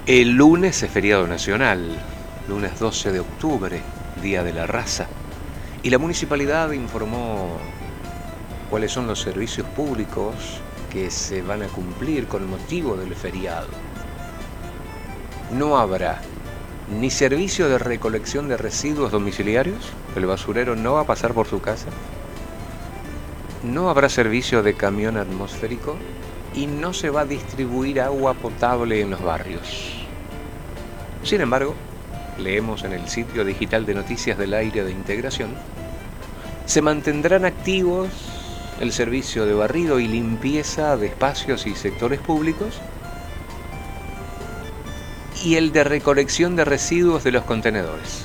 El lunes es feriado nacional, lunes 12 de octubre, Día de la Raza, y la municipalidad informó cuáles son los servicios públicos que se van a cumplir con motivo del feriado. No habrá ni servicio de recolección de residuos domiciliarios, el basurero no va a pasar por su casa, no habrá servicio de camión atmosférico y no se va a distribuir agua potable en los barrios. Sin embargo, leemos en el sitio digital de noticias del Área de Integración, se mantendrán activos el servicio de barrido y limpieza de espacios y sectores públicos y el de recolección de residuos de los contenedores.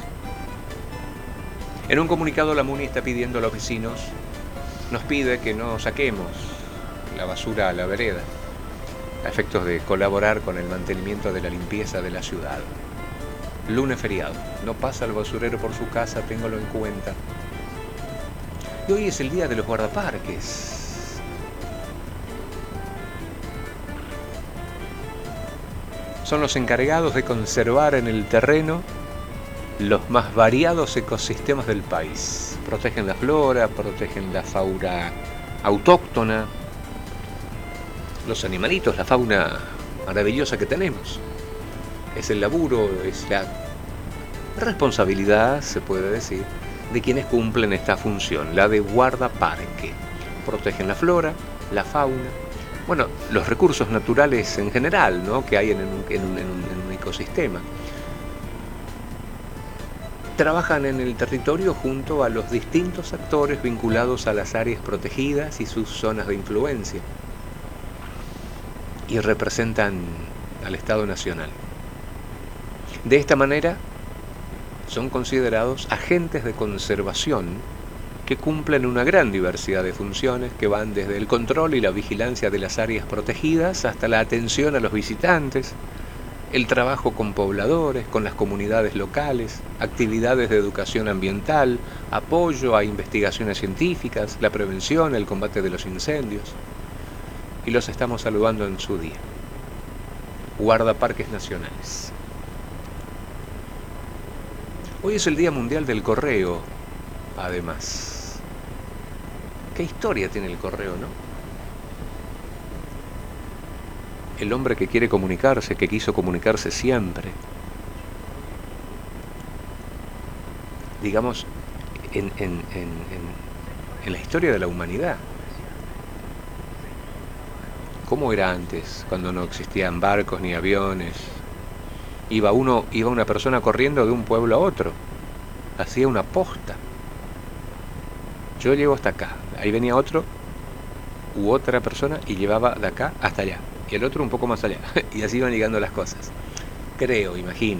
En un comunicado la MUNI está pidiendo a los vecinos, nos pide que no saquemos la basura a la vereda, a efectos de colaborar con el mantenimiento de la limpieza de la ciudad. Lunes feriado, no pasa el basurero por su casa, téngalo en cuenta. Y hoy es el día de los guardaparques. Son los encargados de conservar en el terreno los más variados ecosistemas del país. Protegen la flora, protegen la fauna autóctona, los animalitos, la fauna maravillosa que tenemos. Es el laburo, es la responsabilidad, se puede decir, de quienes cumplen esta función, la de guardaparque. Protegen la flora, la fauna, bueno, los recursos naturales en general, ¿no?, que hay en un ecosistema. Trabajan en el territorio junto a los distintos actores vinculados a las áreas protegidas y sus zonas de influencia, y representan al Estado Nacional. De esta manera, son considerados agentes de conservación que cumplen una gran diversidad de funciones que van desde el control y la vigilancia de las áreas protegidas hasta la atención a los visitantes, el trabajo con pobladores, con las comunidades locales, actividades de educación ambiental, apoyo a investigaciones científicas, la prevención, el combate de los incendios. Y los estamos saludando en su día. Guardaparques nacionales. Hoy es el Día Mundial del Correo, además. ¿Qué historia tiene el correo, no? El hombre que quiere comunicarse, que quiso comunicarse siempre. Digamos, en la historia de la humanidad. ¿Cómo era antes, cuando no existían barcos ni aviones? Iba una persona corriendo de un pueblo a otro. Hacía una posta. Yo llego hasta acá. Ahí venía otro u otra persona y llevaba de acá hasta allá. Y el otro un poco más allá. Y así iban llegando las cosas. Creo, imagino.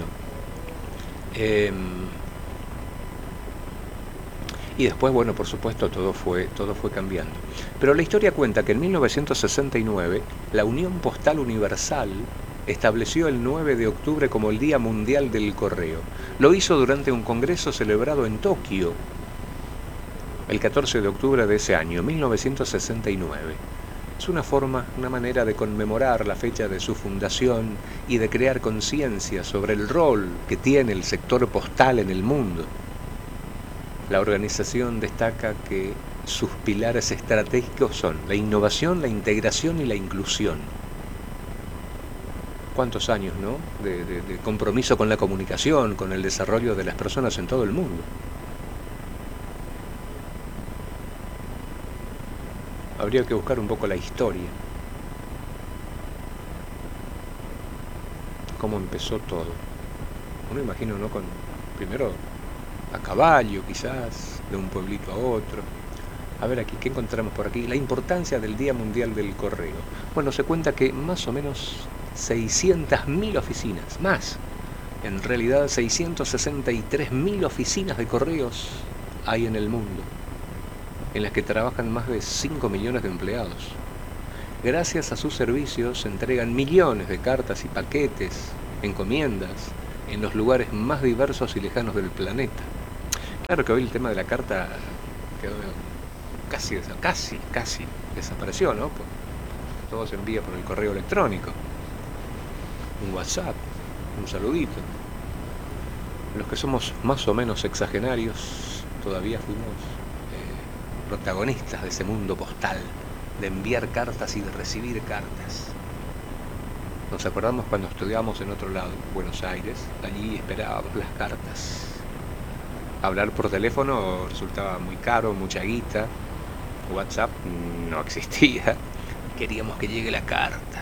Y después, bueno, por supuesto, todo fue cambiando. Pero la historia cuenta que en 1969 la Unión Postal Universal estableció el 9 de octubre como el Día Mundial del Correo. Lo hizo durante un congreso celebrado en Tokio, el 14 de octubre de ese año, 1969. Es una manera de conmemorar la fecha de su fundación y de crear conciencia sobre el rol que tiene el sector postal en el mundo. La organización destaca que sus pilares estratégicos son la innovación, la integración y la inclusión. ¿Cuántos años, no?, de compromiso con la comunicación, con el desarrollo de las personas en todo el mundo. Habría que buscar un poco la historia. Cómo empezó todo. Uno imagino, ¿no?, primero a caballo quizás, de un pueblito a otro. A ver aquí, ¿qué encontramos por aquí? La importancia del Día Mundial del Correo. Bueno, se cuenta que más o menos 600.000 oficinas, más, en realidad 663.000 oficinas de correos hay en el mundo, en las que trabajan más de 5 millones de empleados. Gracias a sus servicios se entregan millones de cartas y paquetes, encomiendas, en los lugares más diversos y lejanos del planeta. Claro que hoy el tema de la carta quedó casi desapareció, ¿no? Todo se envía por el correo electrónico, un WhatsApp. un saludito. Los que somos más o menos exagenarios, todavía fuimos protagonistas de ese mundo postal, de enviar cartas y de recibir cartas. Nos acordamos cuando estudiábamos en otro lado, Buenos Aires, allí esperábamos las cartas. Hablar por teléfono resultaba muy caro, mucha guita. WhatsApp no existía. Queríamos que llegue la carta.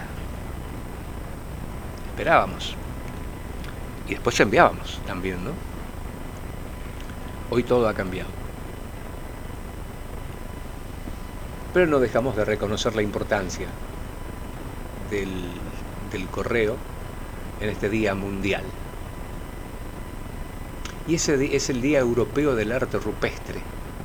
Esperábamos. Y después enviábamos también, ¿no? Hoy todo ha cambiado. Pero no dejamos de reconocer la importancia del correo en este Día Mundial. Y ese es el Día Europeo del Arte Rupestre.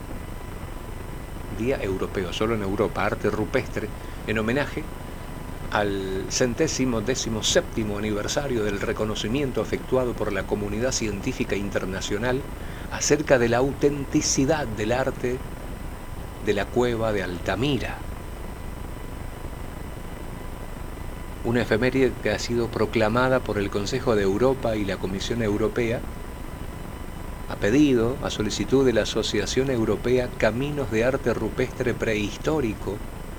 Día Europeo, solo en Europa, arte rupestre, en homenaje al 117º aniversario del reconocimiento efectuado por la comunidad científica internacional acerca de la autenticidad del arte de la cueva de Altamira. Una efeméride que ha sido proclamada por el Consejo de Europa y la Comisión Europea a solicitud de la Asociación Europea Caminos de Arte Rupestre Prehistórico,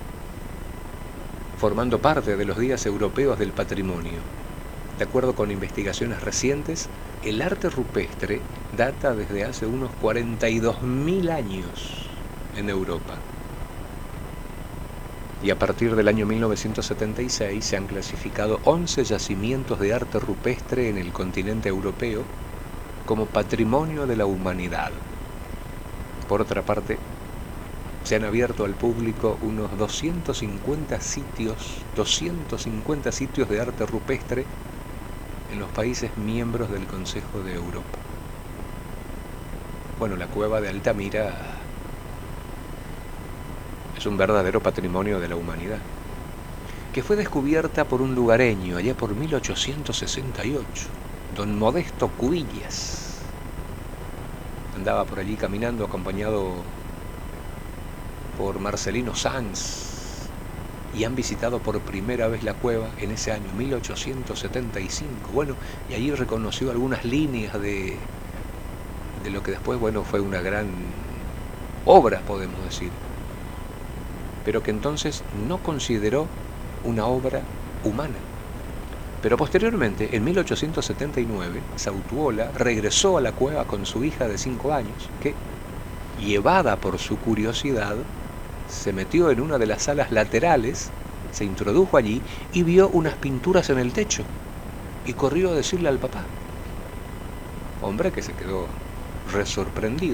formando parte de los Días Europeos del Patrimonio. De acuerdo con investigaciones recientes, el arte rupestre data desde hace unos 42.000 años en Europa. Y a partir del año 1976 se han clasificado 11 yacimientos de arte rupestre en el continente europeo como Patrimonio de la Humanidad. Por otra parte, se han abierto al público unos 250 sitios de arte rupestre en los países miembros del Consejo de Europa. Bueno, la cueva de Altamira es un verdadero patrimonio de la humanidad, que fue descubierta por un lugareño allá por 1868, don Modesto Cubillas. Andaba por allí caminando acompañado por Marcelino Sanz y han visitado por primera vez la cueva en ese año 1875. Bueno, y allí reconoció algunas líneas de lo que después, bueno, fue una gran obra, podemos decir, pero que entonces no consideró una obra humana. Pero posteriormente, en 1879, Sautuola regresó a la cueva con su hija de 5 años, que, llevada por su curiosidad, se metió en una de las salas laterales, se introdujo allí y vio unas pinturas en el techo, y corrió a decirle al papá. Hombre que se quedó resorprendido.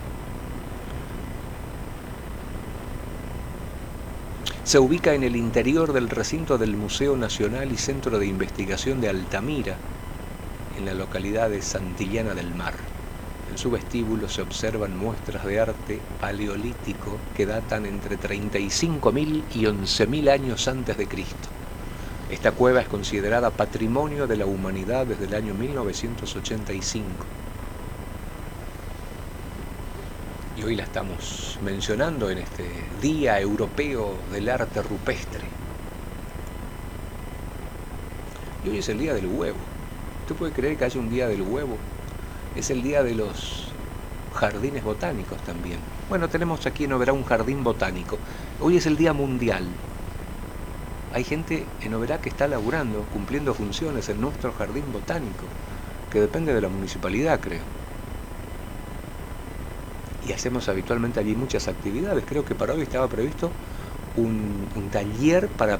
Se ubica en el interior del recinto del Museo Nacional y Centro de Investigación de Altamira, en la localidad de Santillana del Mar. En su vestíbulo se observan muestras de arte paleolítico que datan entre 35.000 y 11.000 años antes de Cristo. Esta cueva es considerada Patrimonio de la Humanidad desde el año 1985. Y hoy la estamos mencionando en este Día Europeo del Arte Rupestre. Y hoy es el Día del Huevo. ¿Usted puede creer que haya un Día del Huevo? Es el Día de los Jardines Botánicos también. Bueno, tenemos aquí en Oberá un jardín botánico. Hoy es el Día Mundial. Hay gente en Oberá que está laburando, cumpliendo funciones en nuestro jardín botánico, que depende de la municipalidad, creo. Y hacemos habitualmente allí muchas actividades. Creo que para hoy estaba previsto un taller para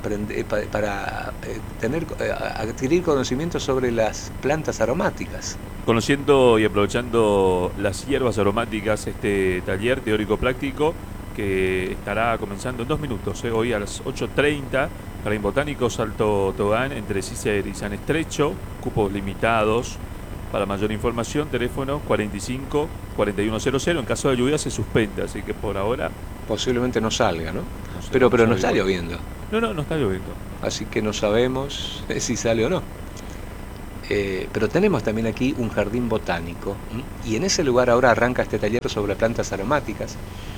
adquirir conocimientos sobre las plantas aromáticas. Conociendo y aprovechando las hierbas aromáticas, este taller teórico-práctico que estará comenzando en 2 minutos, hoy a las 8:30, Jardín Botánico Salto Tobán, entre Cícer y San Estrecho, cupos limitados. Para mayor información, teléfono 45-4100. En caso de lluvia se suspende, así que por ahora... Posiblemente no salga, ¿no? Pero no está lloviendo. No está lloviendo. Así que no sabemos si sale o no. Pero tenemos también aquí un jardín botánico. Y en ese lugar ahora arranca este taller sobre plantas aromáticas.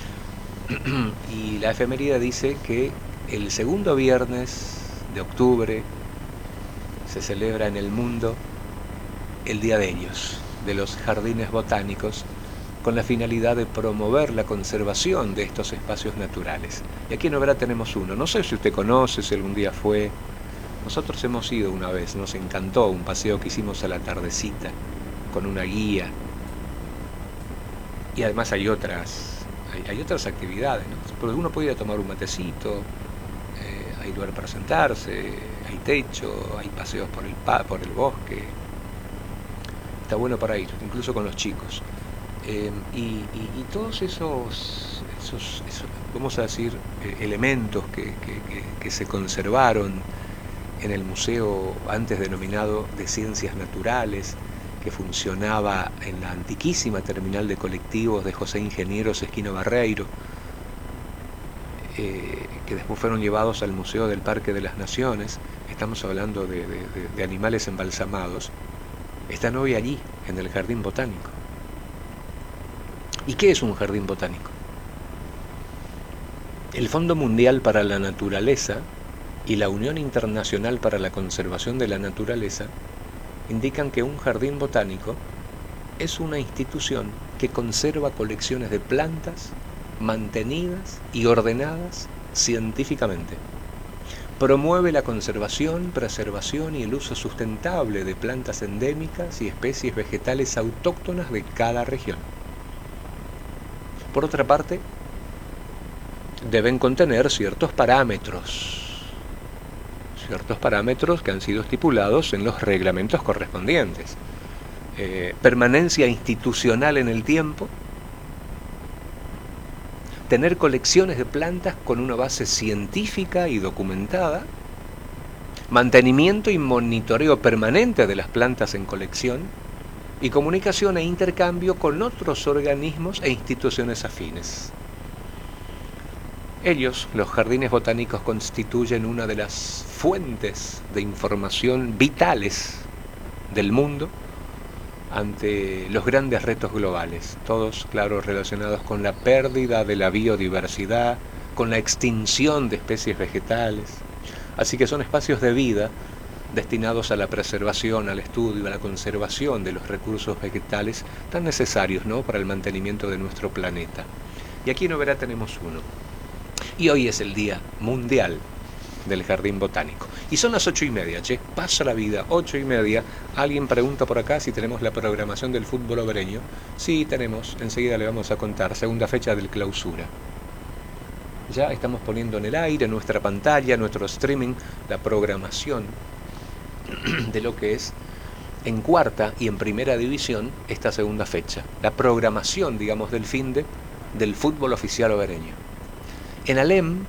Y la efeméride dice que el segundo viernes de octubre se celebra en el mundo el día de ellos, de los jardines botánicos, con la finalidad de promover la conservación de estos espacios naturales. Y aquí en Oberá tenemos uno, no sé si usted conoce, si algún día fue. Nosotros hemos ido una vez, nos encantó un paseo que hicimos a la tardecita, con una guía. Y además hay otras actividades, ¿no? Porque uno puede ir a tomar un matecito, hay lugar para sentarse, hay techo, hay paseos por el bosque. Está bueno para ir, incluso con los chicos. Y todos esos, vamos a decir, elementos que se conservaron en el museo antes denominado de Ciencias Naturales, que funcionaba en la antiquísima terminal de colectivos de José Ingenieros Esquina Barreiro, que después fueron llevados al Museo del Parque de las Naciones. Estamos hablando de animales embalsamados. Están hoy allí, en el Jardín Botánico. ¿Y qué es un jardín botánico? El Fondo Mundial para la Naturaleza y la Unión Internacional para la Conservación de la Naturaleza indican que un jardín botánico es una institución que conserva colecciones de plantas mantenidas y ordenadas científicamente. Promueve la conservación, preservación y el uso sustentable de plantas endémicas y especies vegetales autóctonas de cada región. Por otra parte, deben contener ciertos parámetros que han sido estipulados en los reglamentos correspondientes. Permanencia institucional en el tiempo, tener colecciones de plantas con una base científica y documentada, mantenimiento y monitoreo permanente de las plantas en colección, y comunicación e intercambio con otros organismos e instituciones afines. Ellos, los jardines botánicos, constituyen una de las fuentes de información vitales del mundo ante los grandes retos globales, todos, claro, relacionados con la pérdida de la biodiversidad, con la extinción de especies vegetales. Así que son espacios de vida destinados a la preservación, al estudio, a la conservación de los recursos vegetales tan necesarios, ¿no?, para el mantenimiento de nuestro planeta. Y aquí en Oberá tenemos uno. Y hoy es el Día Mundial del Jardín Botánico. Y son las 8:30, pasa la vida, 8:30. Alguien pregunta por acá si tenemos la programación del fútbol obereño. Sí, tenemos, enseguida le vamos a contar, segunda fecha del clausura. Ya estamos poniendo en el aire, en nuestra pantalla, nuestro streaming, la programación de lo que es en cuarta y en primera división esta segunda fecha. La programación, digamos, del finde del fútbol oficial obereño. En Alem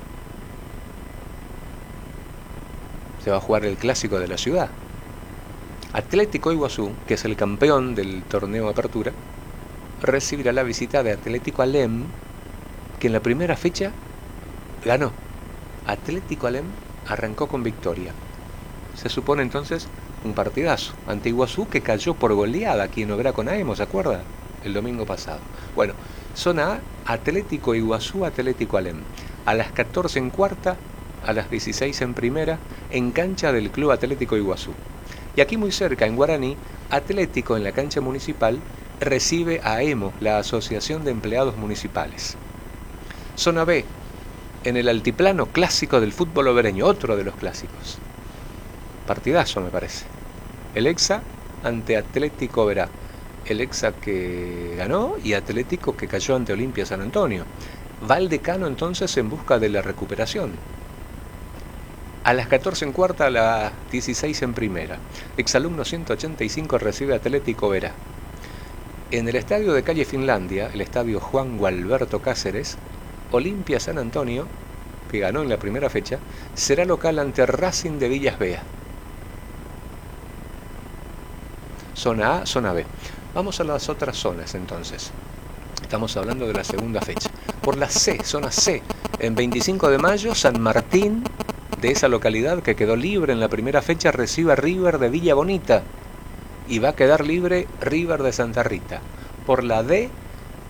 se va a jugar el clásico de la ciudad. Atlético Iguazú, que es el campeón del torneo de apertura, recibirá la visita de Atlético Alem, que en la primera fecha ganó. Atlético Alem arrancó con victoria. Se supone entonces un partidazo ante Iguazú, que cayó por goleada aquí en Oberá con Aemo, ¿se acuerda? El domingo pasado. Bueno, zona A, Atlético Iguazú, Atlético Alem. A las 14 en cuarta, a las 16 en primera, en cancha del Club Atlético Iguazú. Y aquí muy cerca, en Guaraní, Atlético, en la cancha municipal, recibe a Aemo, la Asociación de Empleados Municipales. Zona B, en el altiplano clásico del fútbol obereño, otro de los clásicos. Partidazo, me parece. El Exa ante Atlético Oberá. El Exa que ganó y Atlético que cayó ante Olimpia San Antonio. Va el decano entonces en busca de la recuperación. A las 14 en cuarta, a las 16 en primera. Exalumno 185 recibe Atlético Oberá. En el estadio de calle Finlandia, el estadio Juan Gualberto Cáceres, Olimpia San Antonio, que ganó en la primera fecha, será local ante Racing de Villas Bea. Zona A, zona B. Vamos a las otras zonas entonces. Estamos hablando de la segunda fecha. Por la C, zona C, en 25 de mayo, San Martín, de esa localidad que quedó libre en la primera fecha, recibe a River de Villa Bonita. Y va a quedar libre River de Santa Rita. Por la D,